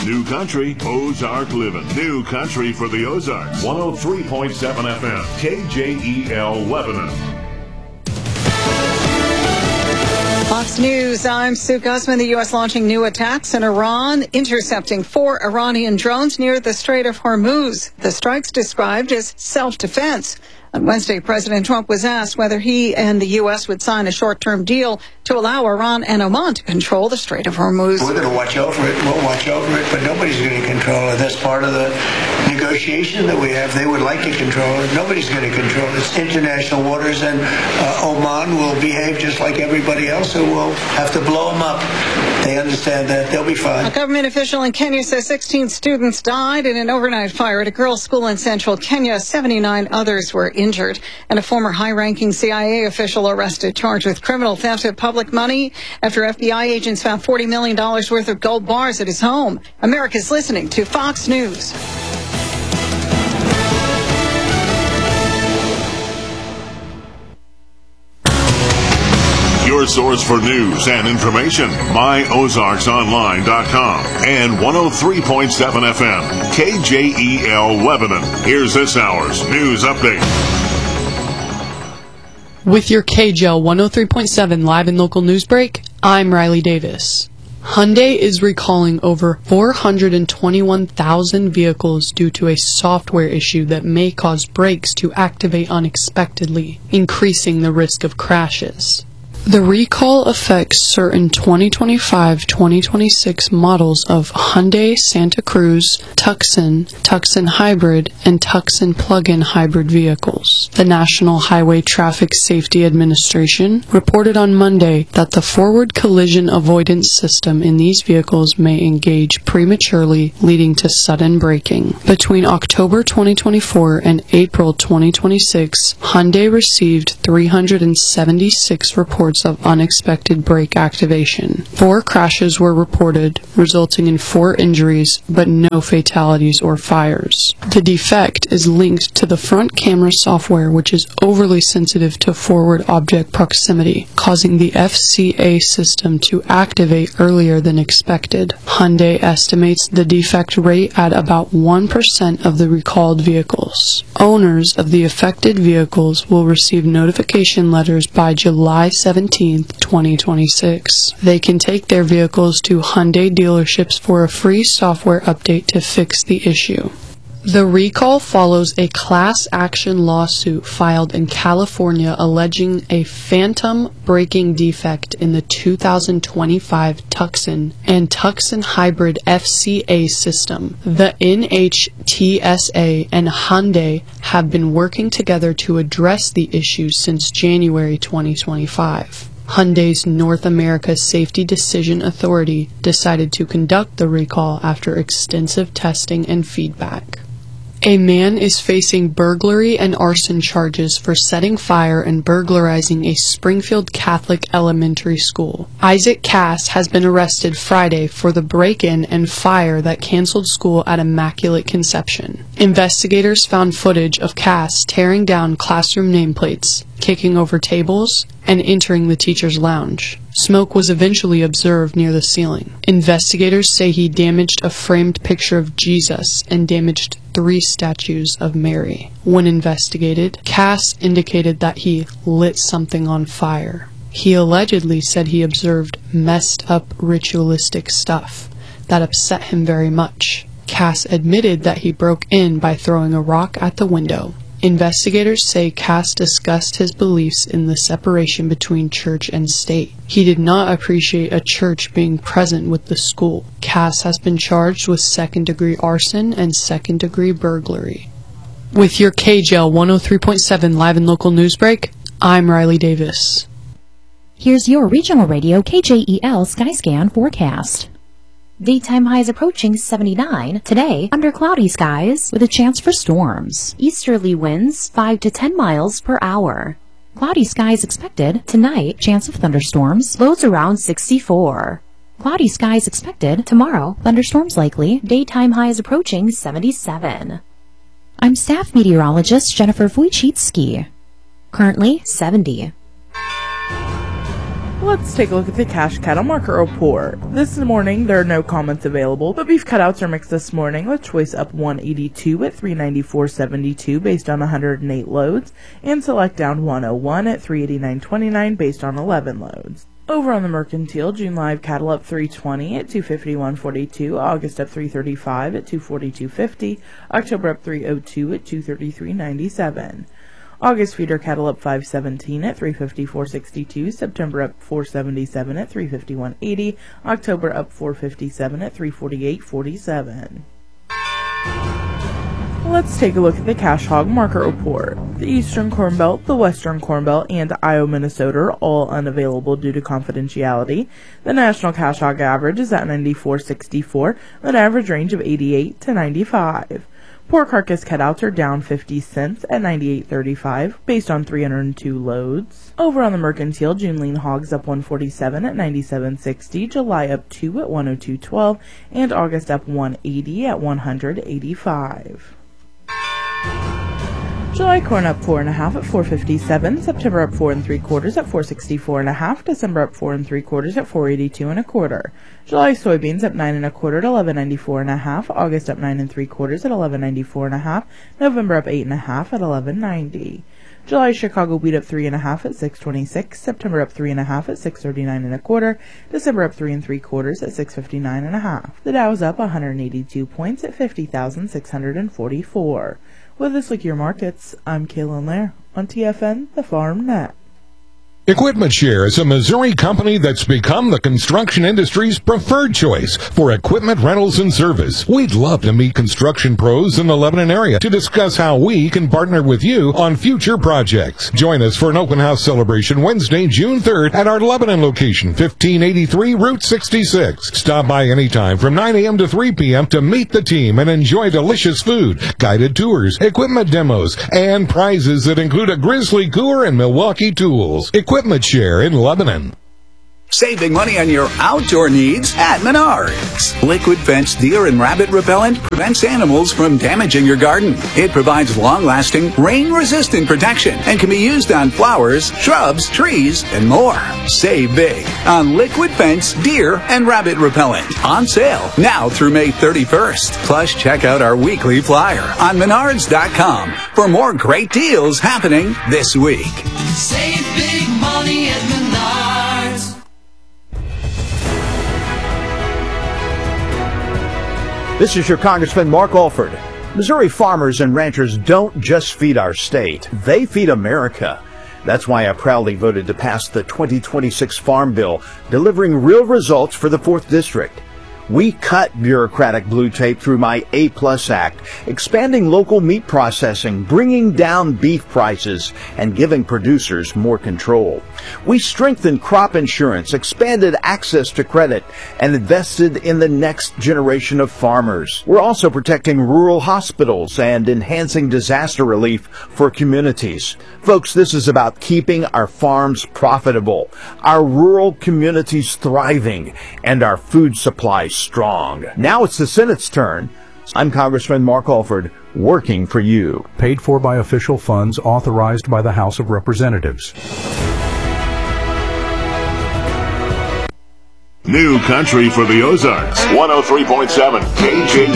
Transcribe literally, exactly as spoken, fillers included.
New Country, Ozark Living. New Country for the Ozarks. one oh three point seven F M, K J E L Lebanon. Fox News, I'm Sue Guzman. The U S launching new attacks in Iran, intercepting four Iranian drones near the Strait of Hormuz. The strikes described as self-defense. On Wednesday, President Trump was asked whether he and the U S would sign a short-term deal to allow Iran and Oman to control the Strait of Hormuz. We're going to watch over it. We'll watch over it, but nobody's going to control it. That's part of the negotiation that we have. They would like to control it. Nobody's going to control it. It's international waters, and uh, Oman will behave just like everybody else, who will have to blow them up. They understand that. They'll be fine. A government official in Kenya says sixteen students died in an overnight fire at a girls' school in central Kenya. seventy-nine others were injured. And a former high-ranking C I A official arrested, charged with criminal theft of public money after F B I agents found forty million dollars worth of gold bars at his home. America's listening to Fox News. Your source for news and information, my ozarks online dot com and one oh three point seven F M, K J E L Lebanon. Here's this hour's news update. With your K J L one oh three point seven live and local news break, I'm Riley Davis. Hyundai is recalling over four hundred twenty-one thousand vehicles due to a software issue that may cause brakes to activate unexpectedly, increasing the risk of crashes. The recall affects certain twenty twenty-five twenty twenty-six models of Hyundai Santa Cruz, Tucson, Tucson Hybrid, and Tucson plug-in hybrid vehicles. The National Highway Traffic Safety Administration reported on Monday that the forward collision avoidance system in these vehicles may engage prematurely, leading to sudden braking. Between October twenty twenty-four and April twenty twenty-six, Hyundai received three hundred seventy-six reports of unexpected brake activation. Four crashes were reported, resulting in four injuries, but no fatalities or fires. The defect is linked to the front camera software, which is overly sensitive to forward object proximity, causing the F C A system to activate earlier than expected. Hyundai estimates the defect rate at about one percent of the recalled vehicles. Owners of the affected vehicles will receive notification letters by July seventeenth, twenty twenty-six. They can take their vehicles to Hyundai dealerships for a free software update to fix the issue. The recall follows a class action lawsuit filed in California alleging a phantom braking defect in the two thousand twenty-five Tucson and Tucson Hybrid F C A system. The N H T S A and Hyundai have been working together to address the issue since January twenty twenty-five. Hyundai's North America Safety Decision Authority decided to conduct the recall after extensive testing and feedback. A man is facing burglary and arson charges for setting fire and burglarizing a Springfield Catholic elementary school. Isaac Cass has been arrested Friday for the break-in and fire that canceled school at Immaculate Conception. Investigators found footage of Cass tearing down classroom nameplates, kicking over tables, and entering the teacher's lounge. Smoke was eventually observed near the ceiling. Investigators say he damaged a framed picture of Jesus and damaged three statues of Mary. When investigated, Cass indicated that he lit something on fire. He allegedly said he observed messed up ritualistic stuff that upset him very much. Cass admitted that he broke in by throwing a rock at the window. Investigators say Cass discussed his beliefs in the separation between church and state. He did not appreciate a church being present with the school. Cass has been charged with second-degree arson and second-degree burglary. With your K J L one oh three point seven live and local news break, I'm Riley Davis. Here's your regional radio K J E L Skyscan forecast. Daytime highs approaching seventy-nine. Today, under cloudy skies with a chance for storms. Easterly winds five to ten miles per hour. Cloudy skies expected. Tonight, chance of thunderstorms. Lows around sixty-four. Cloudy skies expected. Tomorrow, thunderstorms likely. Daytime highs approaching seventy-seven. I'm staff meteorologist Jennifer Wojcicki. Currently, seventy. Let's take a look at the cash cattle market report. This morning, there are no comments available, but beef cutouts are mixed this morning, with choice up one eighty-two at three ninety-four seventy-two based on one hundred eight loads, and select down one oh one at three eighty-nine twenty-nine based on eleven loads. Over on the mercantile, June live cattle up three twenty at two fifty-one forty-two, August up three thirty-five at two forty-two fifty, October up three oh two at two thirty-three ninety-seven. August feeder cattle up five seventeen at three fifty-four sixty-two, September up four seventy-seven at three fifty-one eighty, October up four fifty-seven at three forty-eight forty-seven. Let's take a look at the cash hog market report. The Eastern Corn Belt, the Western Corn Belt, and Iowa, Minnesota are all unavailable due to confidentiality. The national cash hog average is at ninety-four sixty-four, with an average range of eighty-eight to ninety-five. Pork carcass cutouts are down fifty cents at ninety-eight thirty-five based on three hundred two loads. Over on the mercantile, June lean hogs up one forty-seven at ninety-seven sixty, July up two at one oh two twelve, and August up one eighty at one hundred eighty-five. July corn up four and a half at four fifty-seven, September up four and three quarters at four sixty-four and a half, December up four and three quarters at four eighty-two and a quarter. July soybeans up nine and a quarter at eleven ninety-four and a half, August up nine and three quarters at eleven ninety-four and a half, November up eight and a half at eleven ninety. July Chicago wheat up three and a half at six twenty-six, September up three and a half at six thirty-nine and a quarter, December up three and three quarters at six fifty-nine and a half. The Dow's up one hundred eighty-two points at fifty thousand six hundred forty-four. With this look at your markets, I'm Kaylin Lair on T F N, the Farm Net. Equipment Share is a Missouri company that's become the construction industry's preferred choice for equipment rentals and service. We'd love to meet construction pros in the Lebanon area to discuss how we can partner with you on future projects. Join us for an open house celebration Wednesday, June third at our Lebanon location, fifteen eighty-three Route sixty-six. Stop by anytime from nine a.m. to three p.m. to meet the team and enjoy delicious food, guided tours, equipment demos, and prizes that include a Grizzly cooler and Milwaukee tools. Equipment Share in Lebanon. Saving money on your outdoor needs at Menards. Liquid Fence Deer and Rabbit Repellent prevents animals from damaging your garden. It provides long-lasting, rain-resistant protection and can be used on flowers, shrubs, trees, and more. Save big on Liquid Fence Deer and Rabbit Repellent. On sale now through May thirty-first. Plus, check out our weekly flyer on Menards dot com for more great deals happening this week. Save big money at Menards. This is your Congressman Mark Alford. Missouri farmers and ranchers don't just feed our state, they feed America. That's why I proudly voted to pass the twenty twenty-six Farm Bill, delivering real results for the fourth District. We cut bureaucratic blue tape through my A Plus Act, expanding local meat processing, bringing down beef prices, and giving producers more control. We strengthened crop insurance, expanded access to credit, and invested in the next generation of farmers. We're also protecting rural hospitals and enhancing disaster relief for communities. Folks, this is about keeping our farms profitable, our rural communities thriving, and our food supply strong. Now it's the Senate's turn. I'm Congressman Mark Alford, working for you. Paid for by official funds authorized by the House of Representatives. New country for the Ozarks. one oh three point seven K J